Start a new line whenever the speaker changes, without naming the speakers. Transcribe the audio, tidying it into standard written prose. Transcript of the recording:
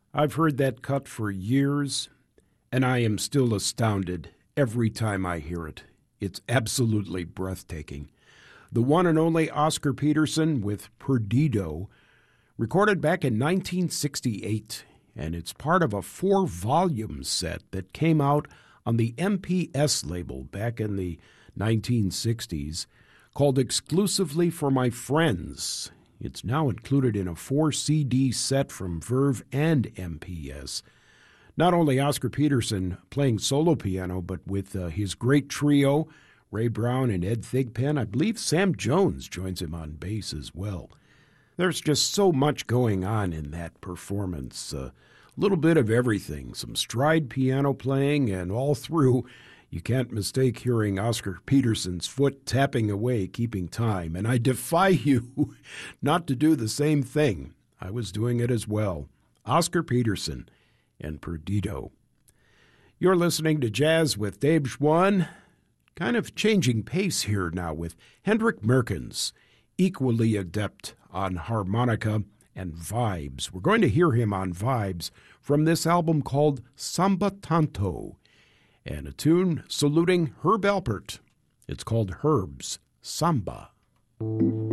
I've heard that cut for years, and I am still astounded every time I hear it. It's absolutely breathtaking. The one and only Oscar Peterson with Perdido, recorded back in 1968, and it's part of a 4-volume set that came out on the MPS label back in the 1960s, called Exclusively for My Friends. It's now included in a 4-CD set from Verve and MPS. Not only Oscar Peterson playing solo piano, but with his great trio, Ray Brown and Ed Thigpen. I believe Sam Jones joins him on bass as well. There's just so much going on in that performance. A little bit of everything, some stride piano playing, and all through, you can't mistake hearing Oscar Peterson's foot tapping away, keeping time. And I defy you not to do the same thing. I was doing it as well. Oscar Peterson and Perdido. You're listening to Jazz with Dave Schwann. Kind of changing pace here now with Hendrik Merkens, equally adept on harmonica and vibes. We're going to hear him on vibes from this album called Samba Tanto, and a tune saluting Herb Alpert. It's called Herb's Samba.